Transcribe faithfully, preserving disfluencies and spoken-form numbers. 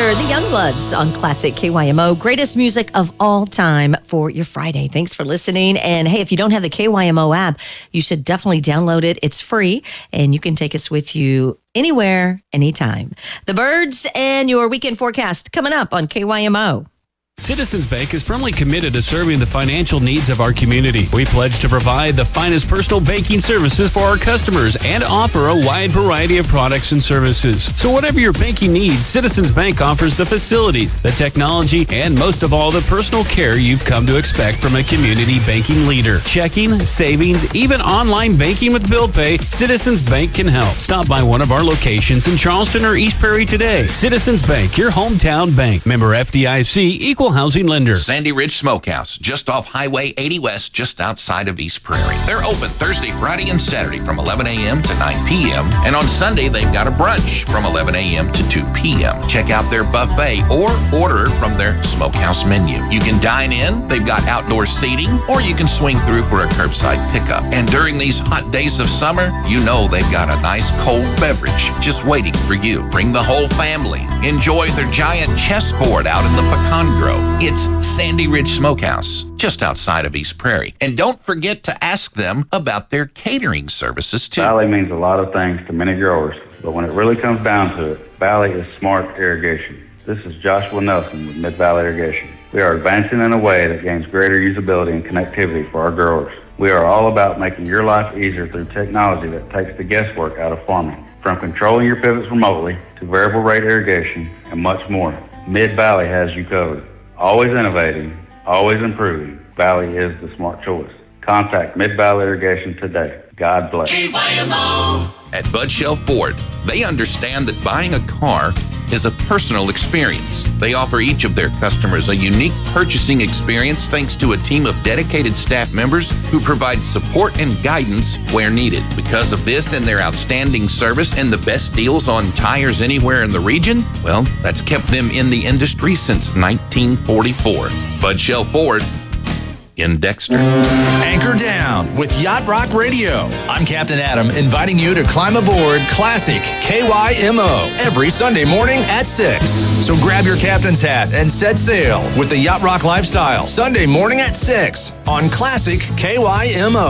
Taylor, the Youngbloods on Classic K Y M O. Greatest music of all time for your Friday. Thanks for listening. And hey, if you don't have the K Y M O app, you should definitely download it. It's free, and you can take us with you anywhere, anytime. The Birds and your weekend forecast coming up on K Y M O. Citizens Bank is firmly committed to serving the financial needs of our community. We pledge to provide the finest personal banking services for our customers and offer a wide variety of products and services. So whatever your banking needs, Citizens Bank offers the facilities, the technology, and most of all, the personal care you've come to expect from a community banking leader. Checking, savings, even online banking with bill pay, Citizens Bank can help. Stop by one of our locations in Charleston or East Prairie today. Citizens Bank, your hometown bank. Member F D I C, Equal Housing Lender. Sandy Ridge Smokehouse, just off Highway eighty West, just outside of East Prairie. They're open Thursday, Friday, and Saturday from eleven a.m. to nine p.m. And on Sunday, they've got a brunch from eleven a.m. to two p.m. Check out their buffet or order from their smokehouse menu. You can dine in, they've got outdoor seating, or you can swing through for a curbside pickup. And during these hot days of summer, you know they've got a nice cold beverage just waiting for you. Bring the whole family. Enjoy their giant chessboard out in the pecan grove. It's Sandy Ridge Smokehouse, just outside of East Prairie. And don't forget to ask them about their catering services, too. Valley means a lot of things to many growers, but when it really comes down to it, Valley is smart irrigation. This is Joshua Nelson with Mid-Valley Irrigation. We are advancing in a way that gains greater usability and connectivity for our growers. We are all about making your life easier through technology that takes the guesswork out of farming. From controlling your pivots remotely to variable rate irrigation and much more, Mid-Valley has you covered. Always innovating, always improving, Valley is the smart choice. Contact Mid-Valley Irrigation today. God bless. K Y M O. At Bud Shell Ford, they understand that buying a car is a personal experience. They offer each of their customers a unique purchasing experience thanks to a team of dedicated staff members who provide support and guidance where needed. Because of this and their outstanding service and the best deals on tires anywhere in the region, well, that's kept them in the industry since nineteen forty-four. Bud Shell Ford in Dexter. Anchor down with Yacht Rock Radio. I'm Captain Adam, inviting you to climb aboard Classic K Y M O every Sunday morning at six. So grab your captain's hat and set sail with the Yacht Rock lifestyle Sunday morning at six on Classic K Y M O.